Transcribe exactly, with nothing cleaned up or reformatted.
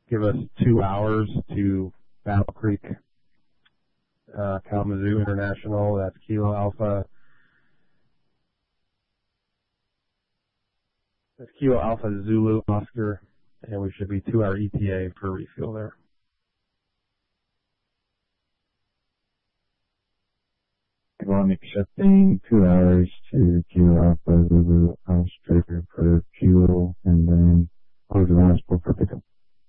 give us two hours to Battle Creek, uh, Kalamazoo International. That's Kilo Alpha. That's Kilo Alpha Zulu Oscar, and we should be two hour E T A for refuel there. One accepting two hours to Kilo Alpha Zulu Oscar for fuel, and then close the last for pickup.